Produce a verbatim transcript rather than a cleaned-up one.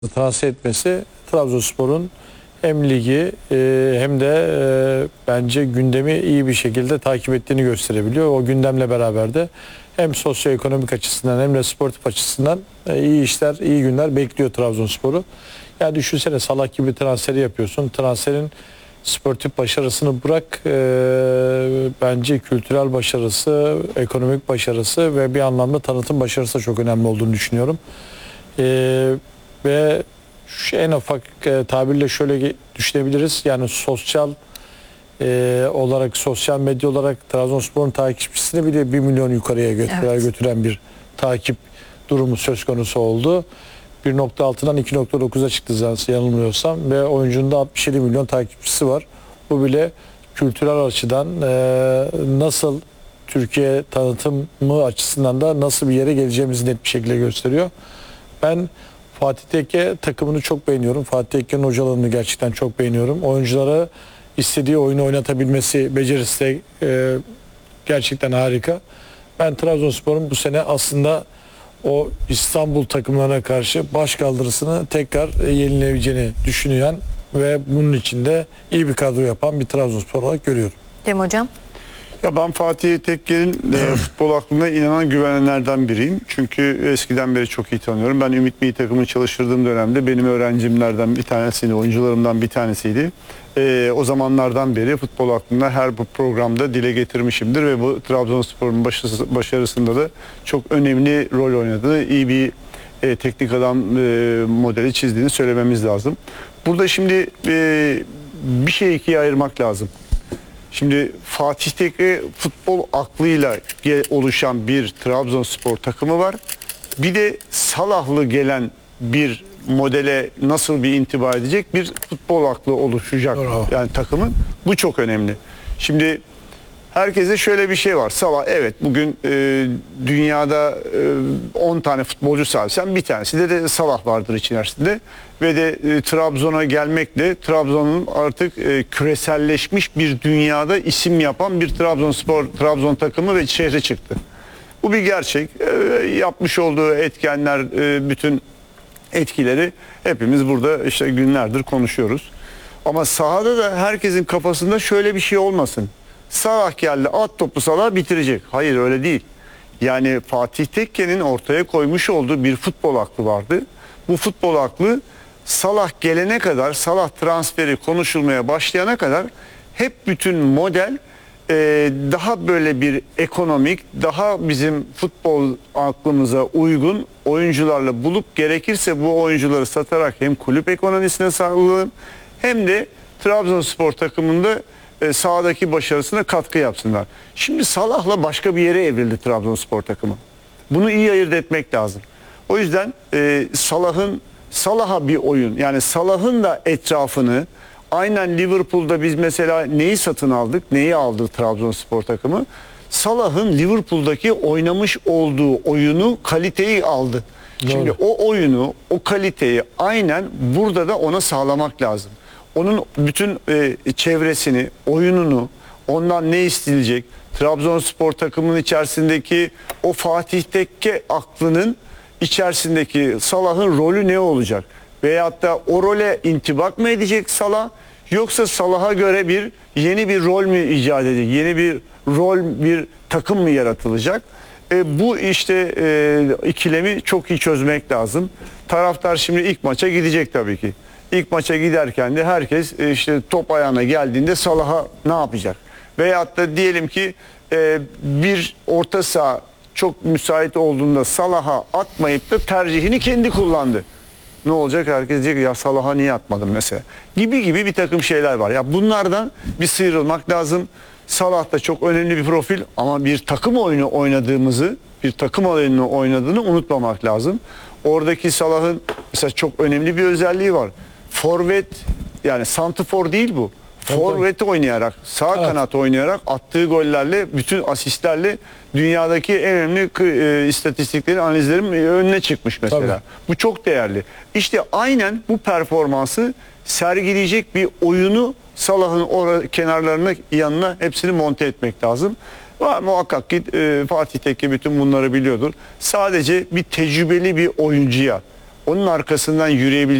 transfer etmesi Trabzonspor'un hem ligi e, hem de e, bence gündemi iyi bir şekilde takip ettiğini gösterebiliyor. O gündemle beraber de hem sosyoekonomik açısından hem de sportif açısından e, iyi işler, iyi günler bekliyor Trabzonspor'u. Yani düşünsene, Salah gibi transferi yapıyorsun. Transferin sportif başarısını bırak, e, bence kültürel başarısı, ekonomik başarısı ve bir anlamda tanıtım başarısı da çok önemli olduğunu düşünüyorum. E, ve şu en ufak e, tabirle şöyle düşünebiliriz. Yani sosyal e, olarak, sosyal medya olarak Trabzonspor'un takipçisini bile bir milyon yukarıya götüren, evet. götüren bir takip durumu söz konusu oldu. bir nokta altıdan iki nokta dokuza çıktı zaten yanılmıyorsam ve oyuncunun da altmış yedi milyon takipçisi var. Bu bile kültürel açıdan e, nasıl Türkiye tanıtımı açısından da nasıl bir yere geleceğimizi net bir şekilde gösteriyor. Ben Fatih Tekke takımını çok beğeniyorum. Fatih Tekke'nin hocalarını gerçekten çok beğeniyorum. Oyunculara istediği oyunu oynatabilmesi becerisi de e, gerçekten harika. Ben Trabzonspor'un bu sene aslında o İstanbul takımlarına karşı başkaldırısını tekrar yenilebileceğini düşünüyen ve bunun için de iyi bir kadro yapan bir Trabzonspor olarak görüyorum. Cem Hocam? Ya ben Fatih Tekke'nin e, futbol aklına inanan, güvenenlerden biriyim. Çünkü eskiden beri çok iyi tanıyorum. Ben Ümit Milli Takımı çalıştırdığım dönemde benim öğrencimlerden bir tanesiydi, oyuncularımdan bir tanesiydi. E, o zamanlardan beri futbol aklına her bu programda dile getirmişimdir ve bu Trabzonspor'un başarısı, başarısında da çok önemli rol oynadığı, iyi bir e, teknik adam e, modeli çizdiğini söylememiz lazım. Burada şimdi e, bir şeyi ikiye ayırmak lazım. Şimdi Fatih Tekke futbol aklıyla oluşan bir Trabzonspor takımı var. Bir de Salahlı gelen bir modele nasıl bir intiba edecek bir futbol aklı oluşacak. Bravo. Yani takımın. Bu çok önemli. Şimdi herkese şöyle bir şey var. Salah, evet, bugün e, dünyada e, on tane futbolcu sahipsen bir tanesi de, de Salah vardır içerisinde. Ve de e, Trabzon'a gelmekle Trabzon'un artık e, küreselleşmiş bir dünyada isim yapan bir Trabzonspor, Trabzon takımı ve şehre çıktı. Bu bir gerçek. E, yapmış olduğu etkenler, e, bütün etkileri hepimiz burada işte günlerdir konuşuyoruz. Ama sahada da herkesin kafasında şöyle bir şey olmasın. Salah geldi, at topu Salah bitirecek. Hayır, öyle değil. Yani Fatih Tekke'nin ortaya koymuş olduğu bir futbol aklı vardı. Bu futbol aklı Salah gelene kadar, Salah transferi konuşulmaya başlayana kadar hep bütün model e, daha böyle bir ekonomik, daha bizim futbol aklımıza uygun oyuncularla bulup gerekirse bu oyuncuları satarak hem kulüp ekonomisine sağlayalım hem de Trabzonspor takımında e, sahadaki başarısına katkı yapsınlar. Şimdi Salah'la başka bir yere evrildi Trabzonspor takımı. Bunu iyi ayırt etmek lazım. O yüzden e, Salah'ın Salah'a bir oyun, yani Salah'ın da etrafını, aynen Liverpool'da biz mesela neyi satın aldık, neyi aldı Trabzonspor takımı? Salah'ın Liverpool'daki oynamış olduğu oyunu, kaliteyi aldı. Doğru. Şimdi o oyunu, o kaliteyi aynen burada da ona sağlamak lazım. Onun bütün e, çevresini, oyununu, ondan ne istilecek, Trabzonspor takımının içerisindeki o Fatih Tekke aklının içerisindeki Salah'ın rolü ne olacak? Veyahut da o role intibak mı edecek Salah? Yoksa Salah'a göre bir yeni bir rol mü icat edecek? Yeni bir rol, bir takım mı yaratılacak? E, bu işte e, ikilemi çok iyi çözmek lazım. Taraftar şimdi ilk maça gidecek tabii ki. İlk maça giderken de herkes e, işte top ayağına geldiğinde Salah'a ne yapacak? Veyahut da diyelim ki e, bir orta saha çok müsait olduğunda Salah'a atmayıp da tercihini kendi kullandı. Ne olacak? Herkes diyecek ya Salah'a niye atmadın mesela? Gibi gibi bir takım şeyler var. Ya bunlardan bir sıyrılmak lazım. Salah da çok önemli bir profil ama bir takım oyunu oynadığımızı, bir takım oyunu oynadığını unutmamak lazım. Oradaki Salah'ın mesela çok önemli bir özelliği var. Forvet, yani santrfor değil bu. Forvet oynayarak, sağ evet. kanat oynayarak attığı gollerle, bütün asistlerle dünyadaki en önemli e, istatistiklerin, analizlerin önüne çıkmış mesela. Tabii. Bu çok değerli. İşte aynen bu performansı sergileyecek bir oyunu Salah'ın kenarlarına, yanına hepsini monte etmek lazım. Ama muhakkak ki e, Fatih Tekke bütün bunları biliyordur. Sadece bir tecrübeli bir oyuncuya, onun arkasından yürüyebileceği